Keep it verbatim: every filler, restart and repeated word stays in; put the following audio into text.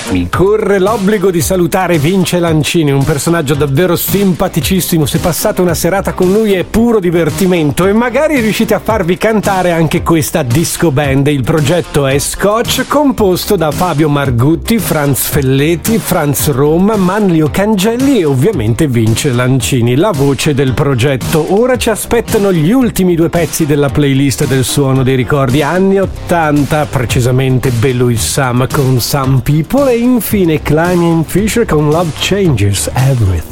Mi corre l'obbligo di salutare Vince Lancini, un personaggio davvero simpaticissimo. Se passate una serata con lui è puro divertimento e magari riuscite a farvi cantare anche questa disco band. Il progetto è Scotch, composto da Fabio Margutti, Franz Felleti, Franz Roma, Manlio Cangelli e ovviamente Vince Lancini, la voce del progetto. Ora ci aspettano gli ultimi due pezzi della playlist del Suono dei Ricordi anni ottanta, precisamente Bello il Sam con Some People e infine Klein and Fisher con Love Changes Everything.